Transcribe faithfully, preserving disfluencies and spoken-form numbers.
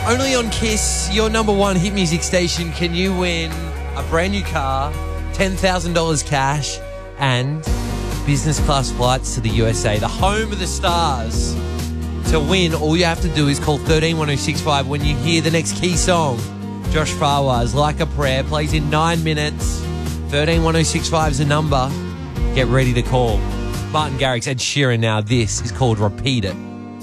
Only on Kiss, your number one hit music station, can you win a brand new car, ten thousand dollars cash, and business class flights to the U S A, the home of the stars. To win, all you have to do is call one three one oh six five when you hear the next key song. Josh Fawaz, Like a Prayer, plays in nine minutes. one three one oh six five is the number. Get ready to call. Martin Garrix, Ed Sheeran now. This is called Repeat It.